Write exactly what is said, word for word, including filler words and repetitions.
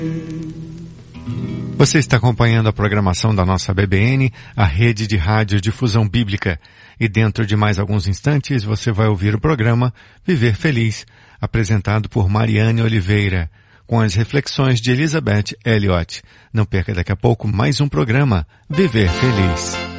Você está acompanhando a programação da nossa B B N, a rede de rádio difusão bíblica. E dentro de mais alguns instantes você vai ouvir o programa Viver Feliz, apresentado por Mariane Oliveira, com as reflexões de Elizabeth Elliot. Não perca daqui a pouco mais um programa Viver Feliz.